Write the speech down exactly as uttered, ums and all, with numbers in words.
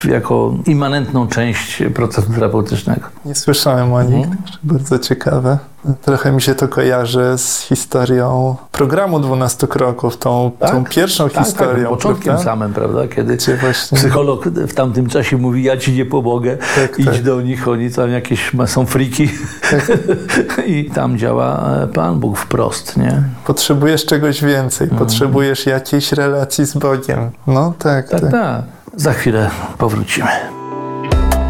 jako immanentną część procesu terapeutycznego. Nie słyszałem o nich, Mhm. bardzo ciekawe. Trochę mi się to kojarzy z historią programu dwunastu kroków, tą, Tak? tą pierwszą Tak, historią. tak, początkiem prawda? samym, prawda? Kiedy Gdzie właśnie... psycholog w tamtym czasie mówi, ja ci nie pomogę, Tak, idź tak. do nich, oni tam jakieś są friki. Tak. I tam działa Pan Bóg wprost, nie? Potrzebujesz czegoś więcej, Mhm. potrzebujesz jakiejś relacji z Bogiem. No tak, Tak, tak. tak. Za chwilę powrócimy.